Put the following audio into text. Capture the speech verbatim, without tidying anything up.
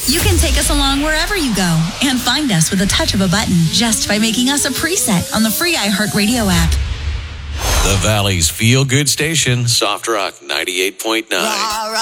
You can take us along wherever you go and find us with a touch of a button just by making us a preset on the free iHeartRadio app. The Valley's feel-good station, Soft Rock ninety-eight point nine.